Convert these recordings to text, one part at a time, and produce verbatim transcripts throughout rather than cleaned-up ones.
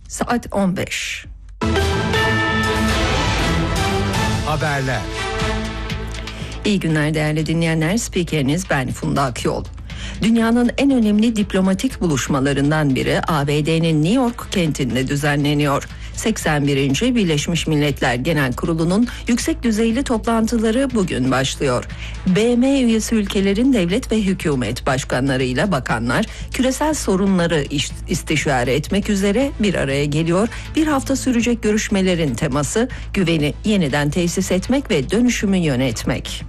Saat on beş. Haberler. İyi günler değerli dinleyenler. Spikeriniz ben Funda Akyol. Dünyanın en önemli diplomatik buluşmalarından biri A B D'nin New York kentinde düzenleniyor. seksen birinci Birleşmiş Milletler Genel Kurulu'nun yüksek düzeyli toplantıları bugün başlıyor. B M üyesi ülkelerin devlet ve hükümet başkanlarıyla bakanlar küresel sorunları istişare etmek üzere bir araya geliyor. Bir hafta sürecek görüşmelerin teması güveni yeniden tesis etmek ve dönüşümü yönetmek.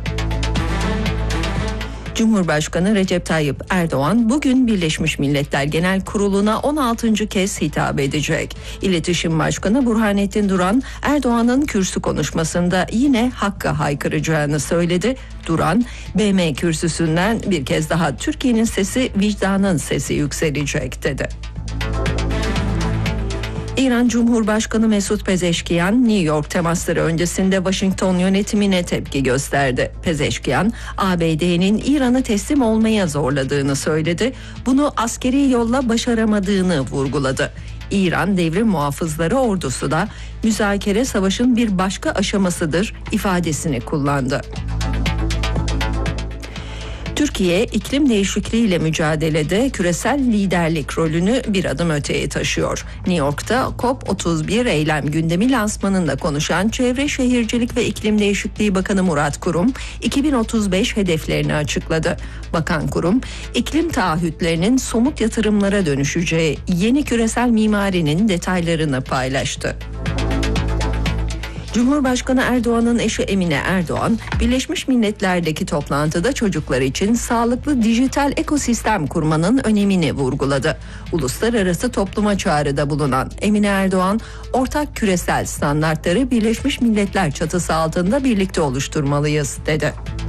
Cumhurbaşkanı Recep Tayyip Erdoğan bugün Birleşmiş Milletler Genel Kurulu'na on altıncı kez hitap edecek. İletişim Başkanı Burhanettin Duran, Erdoğan'ın kürsü konuşmasında yine hakka haykıracağını söyledi. Duran, B M kürsüsünden bir kez daha Türkiye'nin sesi, vicdanın sesi yükselecek dedi. İran Cumhurbaşkanı Mesut Pezeşkiyan, New York temasları öncesinde Washington yönetimine tepki gösterdi. Pezeşkiyan, A B D'nin İran'ı teslim olmaya zorladığını söyledi. Bunu askeri yolla başaramadığını vurguladı. İran Devrim Muhafızları Ordusu da müzakere savaşın bir başka aşamasıdır ifadesini kullandı. Türkiye, iklim değişikliğiyle mücadelede küresel liderlik rolünü bir adım öteye taşıyor. New York'ta COP otuz bir eylem gündemi lansmanında konuşan Çevre Şehircilik ve İklim Değişikliği Bakanı Murat Kurum, iki bin otuz beş hedeflerini açıkladı. Bakan Kurum, iklim taahhütlerinin somut yatırımlara dönüşeceği yeni küresel mimarinin detaylarını paylaştı. Cumhurbaşkanı Erdoğan'ın eşi Emine Erdoğan, Birleşmiş Milletler'deki toplantıda çocuklar için sağlıklı dijital ekosistem kurmanın önemini vurguladı. Uluslararası topluma çağrıda bulunan Emine Erdoğan, ortak küresel standartları Birleşmiş Milletler çatısı altında birlikte oluşturmalıyız dedi.